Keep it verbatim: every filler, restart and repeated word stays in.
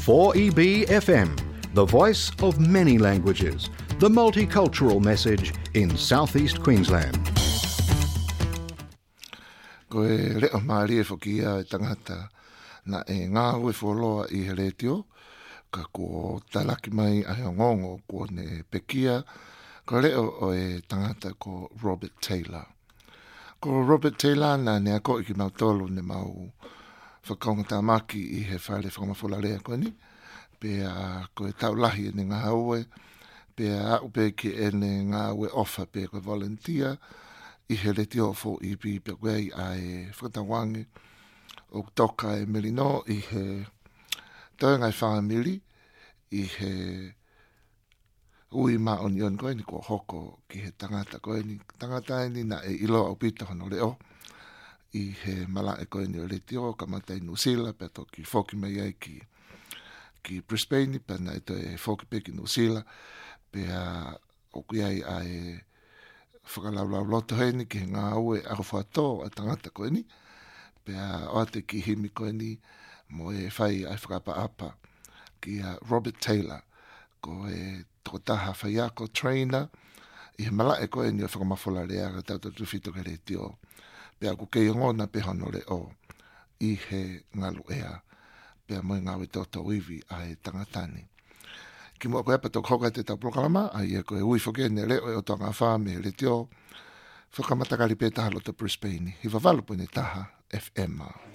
four E B F M, the voice of many languages, the multicultural message in southeast Queensland. Ko e reo maari e whakia e tangata na e ngā ue wholoa i he retio, ka ko talaki mai a heo ngongo ko ne pekia, ko reo o e tangata ko Robert Taylor. Ko Robert Taylor na nea ko i ki mau tolu ne mau whakaunga tāmaki i he whare whakamawhola rea koe ni, pe a ko e taulahi e ne ngā haue, pe a upe ki e ne ngā ue ofa pe koe volunteer, i he reti o fo i pi pe wei a e whakatawangi o toka e merino i he taungai whaamiri i he ui ma on ion koe ni ko hoko ki he tangata koe ni tangata ni na e ilo au pita hono leo i he mala e koe ni o reti o ka matai Nusila pe to ki foki mai ai ki ki Brisbane pe na e to e foki pe ki Nusila pe a o kui ai a e whakalau loto hei ni ki he ngā ue a whato a tangata koe ni, pe a oate ki himi koe ni mo e whai ai whakapa apa ki a Robert Taylor, ko e tokotaha whaiako trainer, i he mala e koe ni o whakamawhola rea ka tauta tuwhito ke re tio, pe a ku kei ngona pe hono le o i he ngalu ea, pe a moe ngāwe toto iwi a e tangatani. Ki mua koe pato koka te tau proklama, a ia koe ui whoke ne leo e o tonga whame le tio, whakamatakari pe taha lo te Brisbane, hi wawalo pune taha F M.